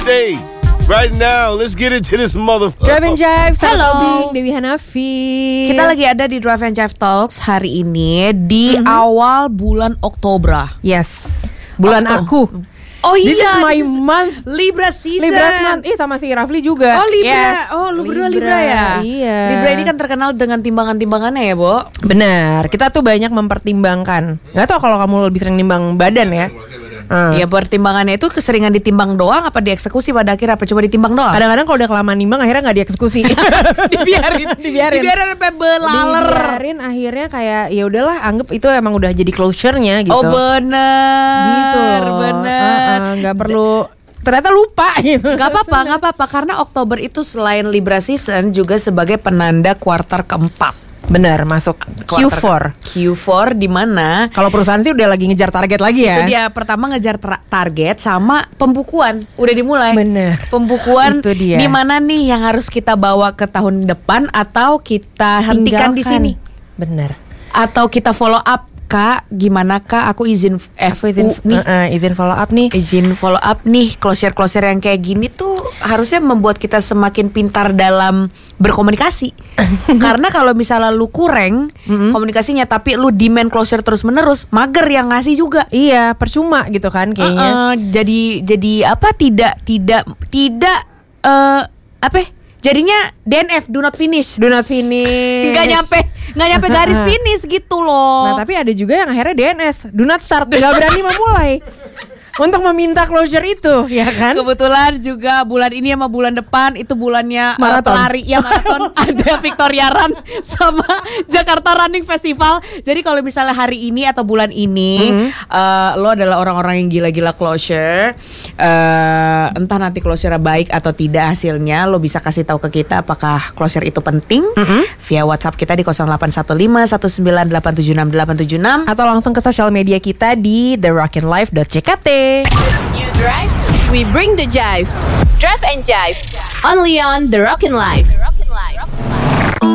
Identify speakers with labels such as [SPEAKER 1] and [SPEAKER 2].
[SPEAKER 1] Hey, right now, let's get into this motherfucker.
[SPEAKER 2] Drive and Jive,
[SPEAKER 3] Halo.
[SPEAKER 2] Dewi Hanafi.
[SPEAKER 3] Kita lagi ada di Drive and Jive Talks hari ini di awal bulan Oktober.
[SPEAKER 2] Yes, bulan aku.
[SPEAKER 3] Oh
[SPEAKER 2] This is
[SPEAKER 3] iya,
[SPEAKER 2] my month.
[SPEAKER 3] Libra season.
[SPEAKER 2] Libra month. Sama si Rafli juga.
[SPEAKER 3] Oh Libra.
[SPEAKER 2] Yes.
[SPEAKER 3] Oh lu berdua Libra ya?
[SPEAKER 2] Iya.
[SPEAKER 3] Libra ini kan terkenal dengan timbangan-timbangannya ya, Bo.
[SPEAKER 2] Benar. Kita tuh banyak mempertimbangkan. Gak tau kalau kamu lebih sering nimbang badan ya.
[SPEAKER 3] Ya pertimbangannya itu keseringan ditimbang doang apa dieksekusi pada akhirnya apa coba ditimbang doang?
[SPEAKER 2] Kadang-kadang kalau udah kelamaan nimbang akhirnya gak dieksekusi. Dibiarin
[SPEAKER 3] sampai belaler.
[SPEAKER 2] Dibiarin akhirnya kayak ya udahlah anggap itu emang udah jadi closure-nya gitu.
[SPEAKER 3] Oh bener.
[SPEAKER 2] Gitu.
[SPEAKER 3] Bener.
[SPEAKER 2] Gak perlu. Ternyata lupa gitu.
[SPEAKER 3] Gak apa-apa karena Oktober itu selain Libra season juga sebagai penanda kuartal keempat.
[SPEAKER 2] Benar, masuk Q4.
[SPEAKER 3] Q4 di mana
[SPEAKER 2] kalau perusahaan sih udah lagi ngejar target lagi ya.
[SPEAKER 3] Itu dia pertama ngejar target sama pembukuan udah dimulai.
[SPEAKER 2] Bener.
[SPEAKER 3] Pembukuan
[SPEAKER 2] Itu dia.
[SPEAKER 3] di mana nih yang harus kita bawa ke tahun depan atau kita hentikan di sini.
[SPEAKER 2] Bener.
[SPEAKER 3] Atau kita follow up. Kak, gimana Kak? Aku izin
[SPEAKER 2] izin follow up nih.
[SPEAKER 3] Izin follow up nih. Closure yang kayak gini tuh harusnya membuat kita semakin pintar dalam berkomunikasi. Karena kalau misalnya lu kurang komunikasinya tapi lu demand closure terus menerus, mager yang ngasih juga.
[SPEAKER 2] Iya, percuma gitu kan kayaknya.
[SPEAKER 3] Jadi apa? Tidak apa? Jadinya DNF, do not finish. Nggak nyampe garis finish gitu loh.
[SPEAKER 2] Nah tapi ada juga yang akhirnya DNS, do not start, gak berani memulai untuk meminta closure itu, ya kan?
[SPEAKER 3] Kebetulan juga bulan ini sama bulan depan itu bulannya
[SPEAKER 2] maraton.
[SPEAKER 3] Pelari ya maraton. Ada Victoria Run sama Jakarta Running Festival. Jadi kalau misalnya hari ini atau bulan ini lo adalah orang-orang yang gila-gila closure, entah nanti closure baik atau tidak hasilnya, lo bisa kasih tahu ke kita apakah closure itu penting via WhatsApp kita di 0815 19876
[SPEAKER 2] atau langsung ke sosial media kita di therockinlife.jkt.
[SPEAKER 4] You drive, we bring the jive. Drive and Jive, only on The Rockin' Life.